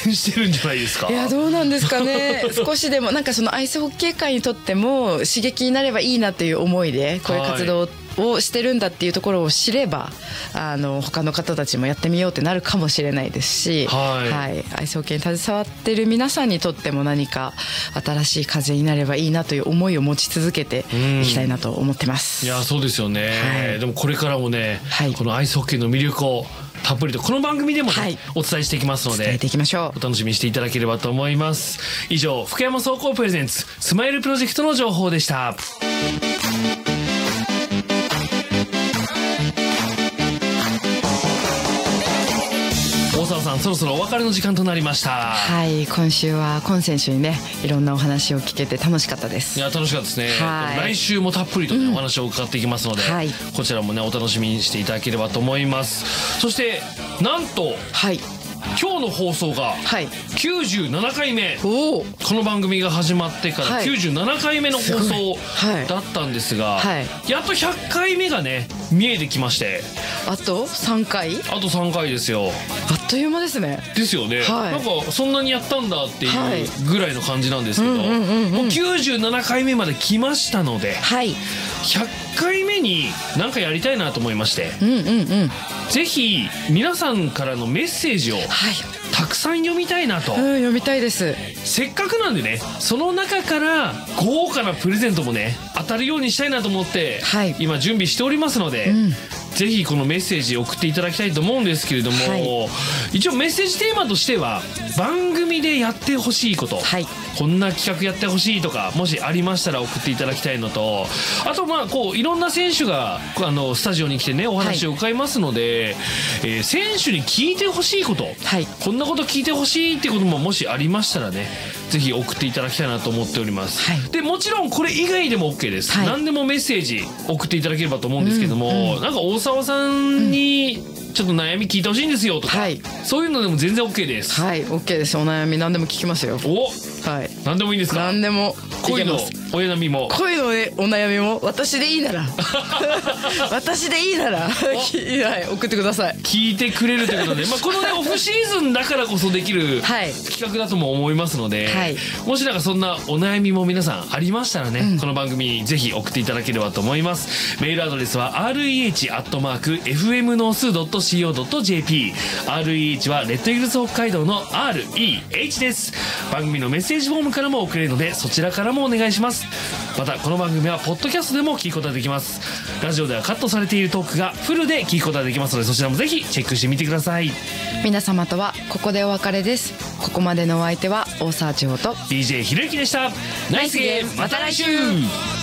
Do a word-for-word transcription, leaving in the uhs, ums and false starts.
変してるんじゃないですか。 いやどうなんですかね少しでもなんかそのアイスホッケー界にとっても刺激になればいいなという思いでこういう活動をしてるんだっていうところを知れば、あの他の方たちもやってみようってなるかもしれないですし、 はいはい、アイスホッケーに携わってる皆さんにとっても何か新しい風になればいいなという思いを持ち続けていきたいなと思ってます。 いやそうですよね、はい、でもこれからもね、はい、このアイスホッケーの魅力をたっぷりとこの番組でも、ねはい、お伝えしていきますので伝えていきましょう。 お楽しみにしていただければと思います。以上福山総合プレゼンツスマイルプロジェクトの情報でした。大沢さん、そろそろお別れの時間となりました。 はい、今週は今選手にねいろんなお話を聞けて楽しかったです。 いや楽しかったですね。来週もたっぷりと、ねうん、お話を伺っていきますので、はい、こちらもねお楽しみにしていただければと思います。そしてなんと、はい、今日の放送がきゅうじゅうななかいめ、はい、この番組が始まってからきゅうじゅうななかいめの放送だったんですが、はいはい、やっとひゃっかいめがね見えてきまして、 あとさんかいあとさんかいですよ。 あっという間ですね。 ですよね、はい、なんかそんなにやったんだっていうぐらいの感じなんですけど、もうきゅうじゅうななかいめまで来ましたので、はい、ひゃっかいめに何かやりたいなと思いまして、うんうんうん、ぜひ皆さんからのメッセージを、はい、たくさん読みたいなと、 うん、読みたいです。 せっかくなんでねその中から豪華なプレゼントもね当たるようにしたいなと思って、はい、今準備しておりますので、うん、ぜひこのメッセージ送っていただきたいと思うんですけれども、はい、一応メッセージテーマとしては番組でやってほしいこと、はい、こんな企画やってほしいとかもしありましたら送っていただきたいのと、あとまあこういろんな選手があのスタジオに来てねお話を伺いますので、はい、えー、選手に聞いてほしいこと、はい、こんなこと聞いてほしいってことももしありましたらねぜひ送っていただきたいなと思っております、はい、でもちろんこれ以外でも OK です、はい、何でもメッセージ送っていただければと思うんですけども、うんうん、なんか大沢さんにちょっと悩み聞いてほしいんですよとか、はい、そういうのでも全然 OK です。 はい OK です。お悩み何でも聞きますよ。 お、 はい、 何でもいいんですか。 何でも恋のお悩みも恋のお悩みも私でいいなら私でいいならはい、送ってください。 聞いてくれるということで、まあ、このねオフシーズンだからこそできる企画だとも思いますので、はい、もしなんかそんなお悩みも皆さんありましたらね、うん、この番組にぜひ送っていただければと思います。メールアドレスは アールイーエイチ アットマーク エフエム ノース ドット シーオー ドット ジェーピー アールイーエイチ はレッドイーグルス北海道の アールイーエイチ です。番組のメッセージフォームからも送れるのでそちらからもお願いします。またこの番組はポッドキャストでも聞くことができます。ラジオではカットされているトークがフルで聞くことができますのでそちらもぜひチェックしてみてください。 皆様とはここでお別れです。ここまでのお相手は大沢千穂とディージェー ひろゆきでした。ナイスゲーム、また来週。